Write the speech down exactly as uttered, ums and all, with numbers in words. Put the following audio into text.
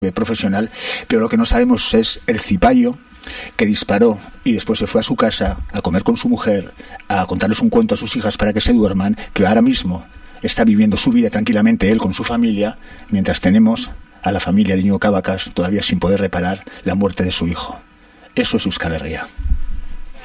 profesional, pero lo que no sabemos es el cipayo que disparó y después se fue a su casa a comer con su mujer, a contarles un cuento a sus hijas para que se duerman, que ahora mismo está viviendo su vida tranquilamente él con su familia, mientras tenemos a la familia de Íñigo Cabacas todavía sin poder reparar la muerte de su hijo. Eso es Euskal Herria.